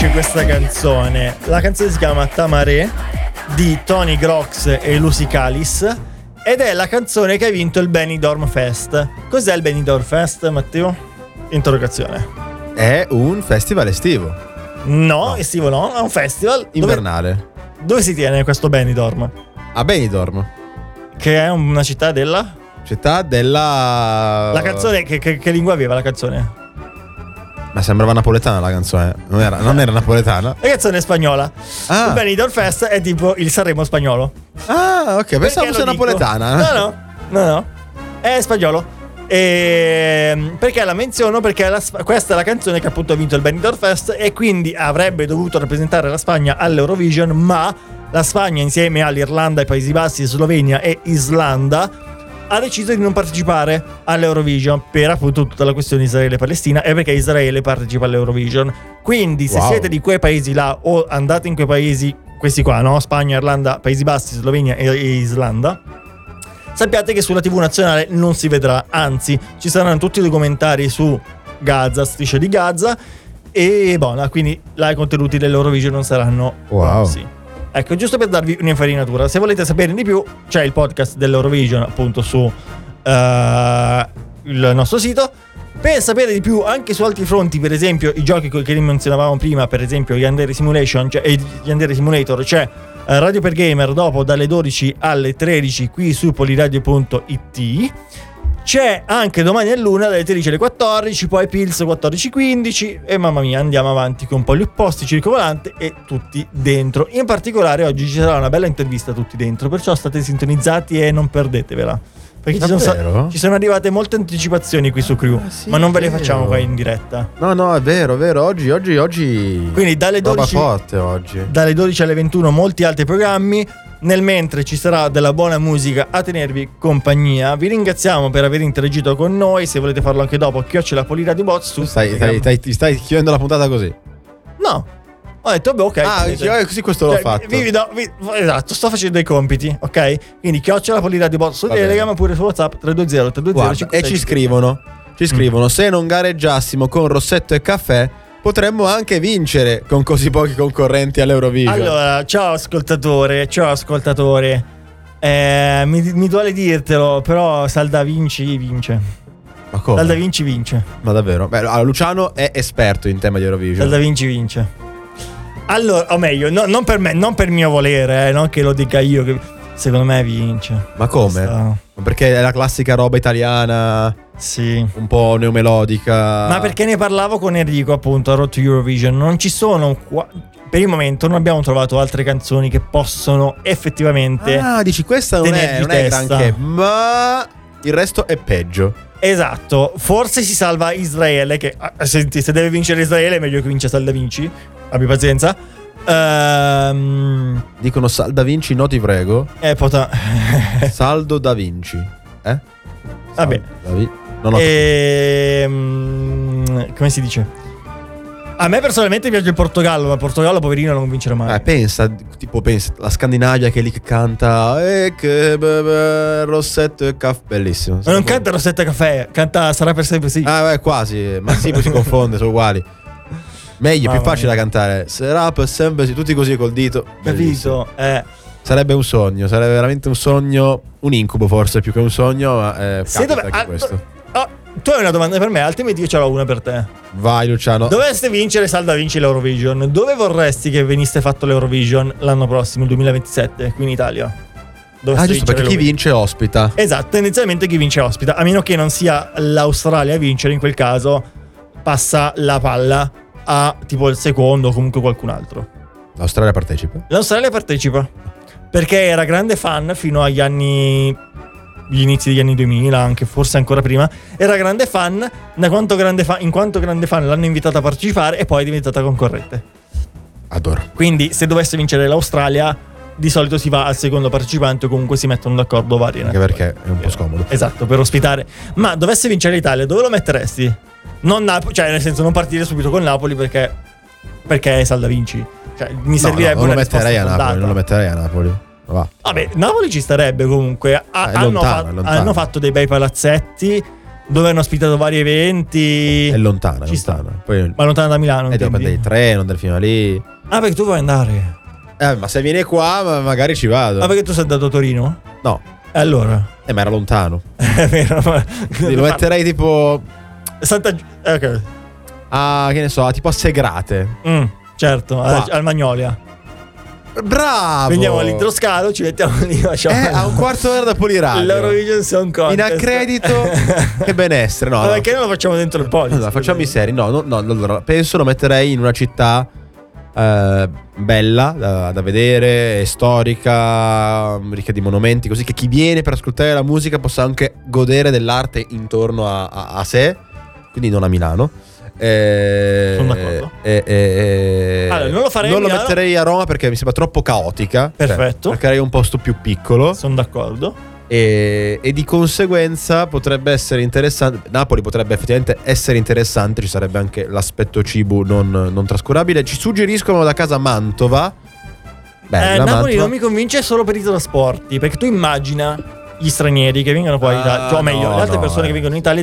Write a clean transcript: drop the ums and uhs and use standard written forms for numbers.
conosci questa canzone? La canzone si chiama Tamaré di Tony Grox e Lucy Callis ed è la canzone che ha vinto il Benidorm Fest. Cos'è il Benidorm Fest, Matteo? Interrogazione. È un festival estivo. No, estivo no, è un festival invernale. Dove si tiene questo Benidorm? A Benidorm, che è una città della? Città della... La canzone, che lingua aveva la canzone? Ma sembrava napoletana la canzone. Non era napoletana. La canzone è spagnola. Ah. Il Benidorm Fest è tipo il Sanremo spagnolo. Ah, ok, pensavo fosse napoletana. No, è spagnolo. Perché la menziono? Perché questa è la canzone che appunto ha vinto il Benidorm Fest e quindi avrebbe dovuto rappresentare la Spagna all'Eurovision, ma la Spagna insieme all'Irlanda, i Paesi Bassi, Slovenia e Islanda ha deciso di non partecipare all'Eurovision per appunto tutta la questione Israele-Palestina e perché Israele partecipa all'Eurovision. Quindi se siete di quei paesi là o andate in quei paesi, questi qua, no? Spagna, Irlanda, Paesi Bassi, Slovenia e Islanda, sappiate che sulla TV nazionale non si vedrà, anzi ci saranno tutti i documentari su Gaza, striscia di Gaza e buona, quindi là i contenuti dell'Eurovision non saranno sì. Ecco, giusto per darvi un'infarinatura, se volete sapere di più c'è il podcast dell'Eurovision appunto su il nostro sito. Per sapere di più anche su altri fronti, per esempio i giochi che menzionavamo prima, per esempio Yandere Simulation, Yandere Simulator, c'è Radio per Gamer dopo dalle 12 alle 13 qui su poliradio.it. C'è anche domani a luna dalle 13 alle 14, poi Pills 14:15 e mamma mia andiamo avanti con poi gli opposti, circovolante e tutti dentro. In particolare oggi ci sarà una bella intervista a tutti dentro, perciò state sintonizzati e non perdetevela. Perché ci sono arrivate molte anticipazioni qui su Crew, sì, ma non ve le facciamo qua in diretta. No, è vero. Oggi. Quindi dalle 12 forte oggi. Dalle 12 alle 21 molti altri programmi. Nel mentre ci sarà della buona musica a tenervi compagnia. Vi ringraziamo per aver interagito con noi. Se volete farlo anche dopo, @PoliradiBots su stai chiudendo la puntata così? No, ho detto ok. Così questo l'ho fatto. Esatto, sto facendo i compiti, ok? Quindi @PoliradiBots su Telegram oppure su WhatsApp 320 e ci scrivono se non gareggiassimo con Rossetto e Caffè potremmo anche vincere con così pochi concorrenti all'Eurovision. Allora, ciao ascoltatore. Mi duole dirtelo, però Salda Vinci vince. Ma come? Salda Vinci vince. Ma davvero? Beh, allora, Luciano è esperto in tema di Eurovision. Salda Vinci vince. Allora, o meglio, non per me, non per mio volere, non che lo dica io, che secondo me vince. Ma come? Perché è la classica roba italiana, sì, un po' neomelodica. Ma perché ne parlavo con Enrico appunto a Road to Eurovision. Non ci sono per il momento non abbiamo trovato altre canzoni che possono effettivamente dici questa non è granché, ma il resto è peggio. Esatto, forse si salva Israele che senti, se deve vincere Israele è meglio che vince Salda Vinci. Abbi pazienza. Dicono Salda Vinci, no ti prego. Saldo da Vinci. Vabbè. Non ho come si dice? A me personalmente piace il Portogallo, ma il Portogallo poverino non vincerà mai. Pensa la Scandinavia che è lì che canta Rossetto e Caffè, bellissimo. Ma non canta Rossetto e Caffè, canta Sarà per sempre sì. Quasi, ma sì, poi si confonde, sono uguali. Meglio, più facile da cantare. Sarà per sempre sì, tutti così col dito. Capito? Sarebbe un sogno, sarebbe veramente un sogno, un incubo forse più che un sogno, ma capita anche questo. Tu hai una domanda per me, altrimenti io ce l'ho una per te. Vai Luciano. Doveste vincere Salda Vinci l'Eurovision, dove vorresti che venisse fatto l'Eurovision l'anno prossimo, il 2027, qui in Italia? Giusto, perché chi vince ospita. Esatto, tendenzialmente chi vince ospita, a meno che non sia l'Australia a vincere, in quel caso passa la palla a tipo il secondo o comunque qualcun altro. L'Australia partecipa perché era grande fan fino agli inizi degli anni 2000, anche forse ancora prima. Era grande fan, in quanto grande fan l'hanno invitata a partecipare e poi è diventata concorrente. Adoro. Quindi se dovesse vincere l'Australia, di solito si va al secondo partecipante o comunque si mettono d'accordo vari. Anche perché è un po' scomodo. Esatto, per ospitare. Ma dovesse vincere l'Italia, dove lo metteresti? Non Napoli, cioè nel senso non partire subito con Napoli perché è Salda Vinci. Cioè, mi servirebbe non lo metterei a Napoli, non lo metterei a Napoli. Vabbè, Napoli ci starebbe comunque. Hanno fatto dei bei palazzetti dove hanno ospitato vari eventi. È lontana, Ci sta. lontana. Poi, Ma lontana da Milano. devo prendere il treno, andare fino a lì. Ah, perché tu vuoi andare? Ma se viene qua, magari ci vado. Ah, perché tu sei andato a Torino? No. E allora? Ma era lontano. È vero, ma... Quindi lo metterei tipo Ok. che ne so, tipo a Segrate. Certo, Qua. al Magnolia. Bravo! Prendiamo l'idroscalo, ci mettiamo lì, facciamo a un quarto d'ora da Poliradio. l'Eurovision Song Contest. In accredito. Che benessere. No, Ma no. perché non lo facciamo dentro il polis? No, facciamo i seri. No, allora, penso lo metterei in una città bella da vedere, storica, ricca di monumenti, così che chi viene per ascoltare la musica possa anche godere dell'arte intorno a sé. Quindi non a Milano. Sono d'accordo. Allora, non lo farei a Non lo Milano. metterei a Roma perché mi sembra troppo caotica. Perfetto. Cercherei un posto più piccolo. Sono d'accordo. E di conseguenza potrebbe essere interessante. Napoli potrebbe effettivamente essere interessante. Ci sarebbe anche l'aspetto cibo non trascurabile. Ci suggeriscono da casa Mantova. Bella, Napoli Mantova. non mi convince solo per i trasporti, perché tu immagina gli stranieri che vengono qua in Italia, o meglio, le altre persone che vengono in Italia